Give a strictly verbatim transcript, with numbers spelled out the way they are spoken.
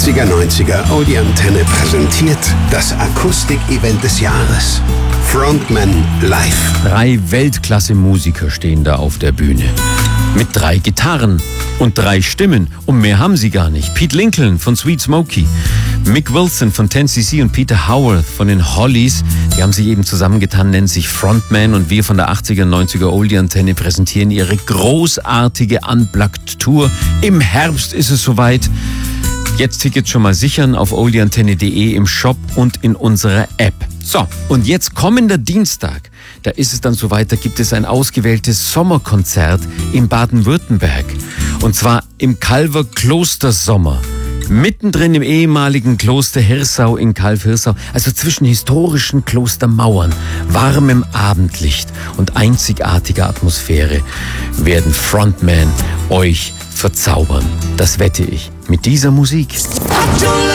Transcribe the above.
achtziger, neunziger Audi Antenne präsentiert das Akustik-Event des Jahres. Frontman Live. Drei Weltklasse-Musiker stehen da auf der Bühne. Mit drei Gitarren und drei Stimmen. Und mehr haben sie gar nicht. Pete Lincoln von Sweet Smokey, Mick Wilson von ten C C und Peter Howarth von den Hollies. Die haben sich eben zusammengetan, nennen sich Frontman. Und wir von der achtziger, neunziger Oldie Antenne präsentieren ihre großartige Unplugged-Tour. Im Herbst ist es soweit. Jetzt Tickets schon mal sichern auf oldieantenne punkt de im Shop und in unserer App. So, und jetzt kommender Dienstag, da ist es dann soweit, da gibt es ein ausgewähltes Sommerkonzert in Baden-Württemberg. Und zwar im Calver Klostersommer. Mittendrin im ehemaligen Kloster Hirsau in Calw-Hirsau, also zwischen historischen Klostermauern, warmem Abendlicht und einzigartiger Atmosphäre, werden Frontman euch verzaubern. Das wette ich mit dieser Musik.